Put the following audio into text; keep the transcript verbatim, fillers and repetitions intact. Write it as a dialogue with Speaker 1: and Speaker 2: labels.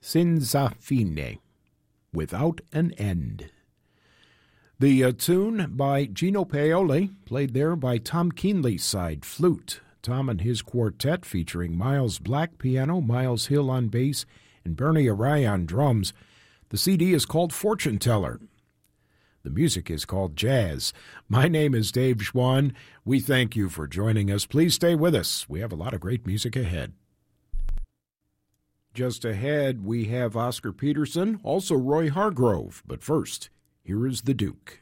Speaker 1: Senza fine, without an end. The uh, tune by Gino Paoli, played there by Tom Keenley's side flute. Tom and his quartet featuring Miles Black piano, Miles Hill on bass, and Bernie Arai on drums. The C D is called Fortune Teller. The music is called Jazz. My name is Dave Schwann. We thank you for joining us. Please stay with us. We have a lot of great music ahead. Just ahead, we have Oscar Peterson, also Roy Hargrove. But first, here is the Duke.